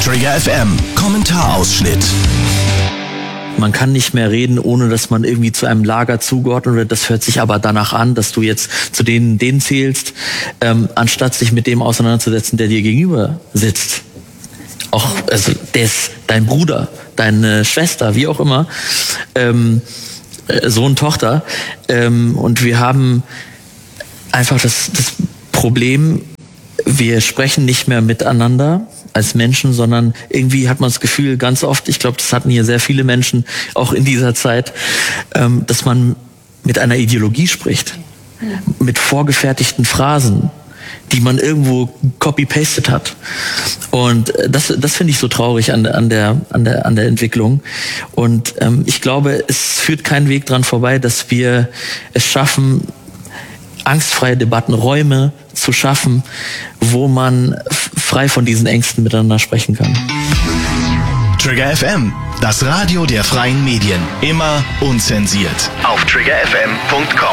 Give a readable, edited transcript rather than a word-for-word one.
Trigger FM Kommentarausschnitt. Man kann nicht mehr reden, ohne dass man irgendwie zu einem Lager zugeordnet wird. Das hört sich aber danach an, dass du jetzt zu denen zählst, anstatt sich mit dem auseinanderzusetzen, der dir gegenüber sitzt. Auch, also der ist dein Bruder, deine Schwester, wie auch immer, Sohn, Tochter. Und wir haben einfach das Problem, wir sprechen nicht mehr miteinander als Menschen, sondern irgendwie hat man das Gefühl ganz oft, ich glaube, das hatten hier sehr viele Menschen auch in dieser Zeit, dass man mit einer Ideologie spricht, mit vorgefertigten Phrasen, die man irgendwo copy-pasted hat. Und das finde ich so traurig an der Entwicklung. Und ich glaube, es führt kein Weg dran vorbei, dass wir es schaffen, angstfreie Debattenräume zu schaffen, wo man frei von diesen Ängsten miteinander sprechen kann. Trigger FM, das Radio der freien Medien. Immer unzensiert. Auf triggerfm.com.